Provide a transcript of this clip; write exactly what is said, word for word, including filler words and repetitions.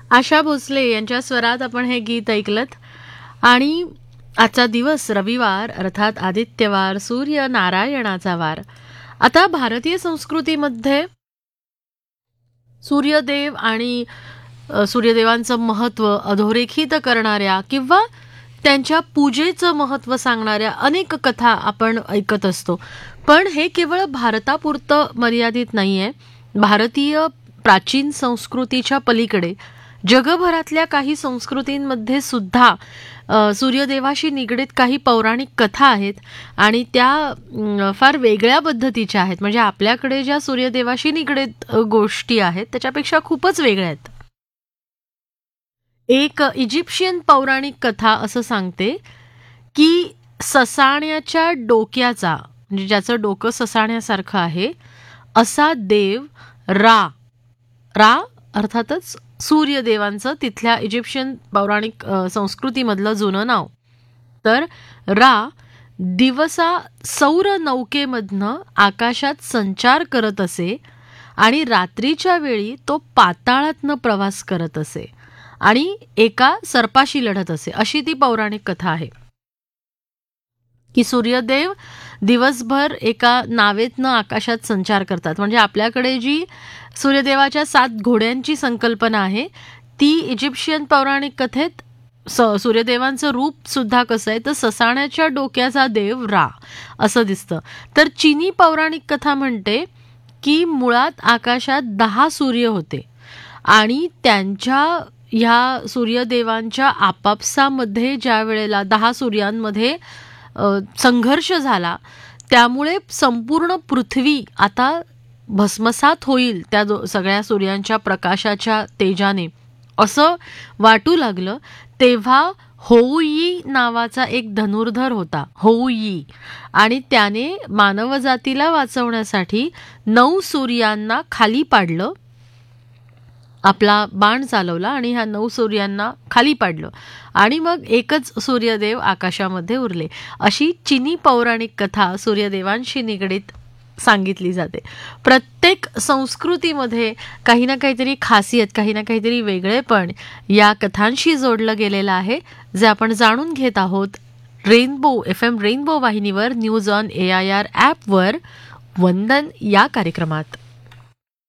आशा भोसले यांच्या स्वरात आपण हे गीत ऐकलत. आणि आजचा दिवस रविवार अर्थात आदित्यवार, सूर्य नारायणाचा वार. आता भारतीय संस्कृतीमध्ये सूर्यदेव आणि अ, सूर्यदेवांचं महत्त्व अधोरेखित करणाऱ्या किंवा त्यांच्या पूजेचं महत्त्व सांगणाऱ्या अनेक कथा आपण ऐकत असतो. पण हे केवळ भारतापुरतं मर्यादित नाही आहे. भारतीय प्राचीन संस्कृतीच्या पलीकडे जगभरातल्या काही संस्कृतींमध्ये सुद्धा अ, सूर्यदेवाशी निगडीत काही पौराणिक कथा आहेत आणि त्या अं, फार वेगळ्या पद्धतीच्या आहेत. म्हणजे आपल्याकडे ज्या सूर्यदेवाशी निगडीत अ, गोष्टी आहेत त्याच्यापेक्षा खूपच वेगळ्या आहेत. एक इजिप्शियन पौराणिक कथा असं सांगते की ससाण्याच्या डोक्याचा, म्हणजे ज्याचं डोकं ससाण्यासारखं आहे, असा देव रा रा अर्थातच सूर्यदेवांचं तिथल्या इजिप्शियन पौराणिक अ, संस्कृतीमधलं जुनं नाव. तर रा दिवसा सौर नौकेमधनं आकाशात संचार करत असे आणि रात्रीच्या वेळी तो पाताळातनं प्रवास करत असे आणि एका सर्पाशी लढत असे. अशी ती पौराणिक कथा आहे की सूर्यदेव दिवसभर एका नावेतनं आकाशात संचार करतात. म्हणजे आपल्याकडे जी सूर्यदेवाच्या सात घोड्यांची संकल्पना आहे ती इजिप्शियन पौराणिक कथेत स सूर्यदेवांचं रूप सुद्धा कसं आहे तर ससाण्याच्या डोक्याचा देव रा असं दिसतं. तर चीनी पौराणिक कथा म्हणते की मुळात आकाशात दहा सूर्य होते आणि त्यांच्या ह्या सूर्यदेवांच्या आपापसामध्ये ज्या वेळेला दहा सूर्यांमध्ये अ, संघर्ष झाला त्यामुळे संपूर्ण पृथ्वी आता भस्मसात होईल त्या दो सगळ्या सूर्यांच्या प्रकाशाच्या तेजाने असं वाटू लागलं. तेव्हा होऊई नावाचा एक धनुर्धर होता, होऊई, आणि त्याने मानवजातीला वाचवण्यासाठी नऊ सूर्यांना खाली पाडलं, आपला बाण चालवला आणि ह्या नऊ सूर्यांना खाली पाडलं आणि मग एकच सूर्यदेव आकाशामध्ये उरले. अशी चीनी पौराणिक कथा सूर्यदेवांशी निगडीत सांगितली जाते. प्रत्येक संस्कृतीमध्ये काही ना काहीतरी खासियत, काही ना काहीतरी वेगळेपण या कथांशी जोडलं गेलेलं आहे, जे आपण जाणून घेत आहोत रेनबो एफ एम रेनबो वाहिनीवर, news on A I R ॲपवर वंदन या कार्यक्रमात.